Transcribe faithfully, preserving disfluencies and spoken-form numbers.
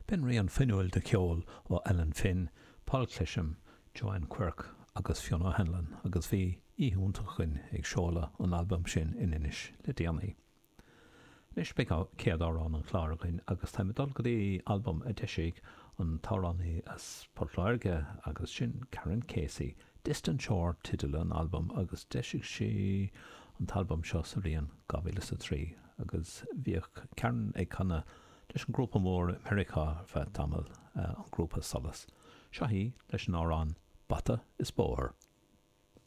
Ben rion finúil de ceol ó Ellen Finn, Paul Clisham, Joanne Quirk agus Fiona Hanlon agus bhí íhúntachin ag seola an album sin in inis le déanaí. Nis be céad árán an chláirgin agus tá dul go dtí album a deisiigh an táránaí as Portlairge agus sin Karen Casey, Distant Shore tidal an album agus deisiigh si an talbum seo sa bhliain two thousand three agus bhíoh Karen ag chuna leis an grúpa mór America bheith tamil uh, an grúpa solas. Seo hí leis an árán Bata is bóthar.